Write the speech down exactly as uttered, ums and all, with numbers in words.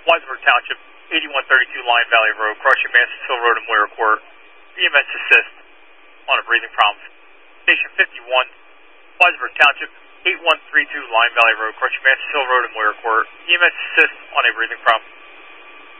Wiseburg Township, eighty-one thirty-two Lion Valley Road, Crushing Masters Hill Road and Moyer Court. E M S assist on a breathing problem. Station fifty-one, Wiseburg Township, eighty-one thirty-two Lion Valley Road, Crushing Masters Hill Road and Moyer Court. E M S assist on a breathing problem.